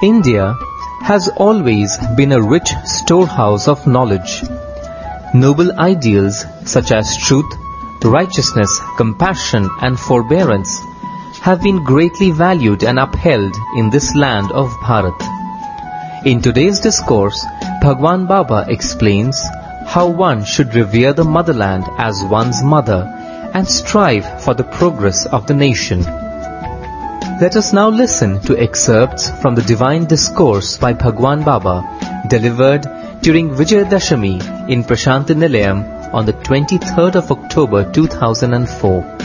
India has always been a rich storehouse of knowledge. Noble ideals such as truth, righteousness, compassion and forbearance have been greatly valued and upheld in this land of Bharat. In today's discourse, Bhagwan Baba explains how one should revere the motherland as one's mother and strive for the progress of the nation. Let us now listen to excerpts from the Divine Discourse by Bhagwan Baba, delivered during Vijayadashami in Prashanti Nilayam on the 23rd of October 2004.